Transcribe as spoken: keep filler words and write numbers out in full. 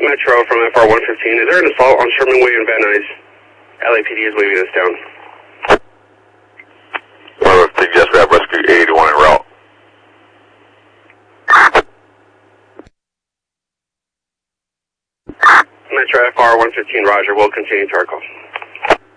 Metro from F R one fifteen. Is there an assault on Sherman Way in Van Nuys? L A P D is waving us down. one fifteen, yes, we have rescue eighty-one en route. Metro F R one fifteen, roger. We'll continue to our call.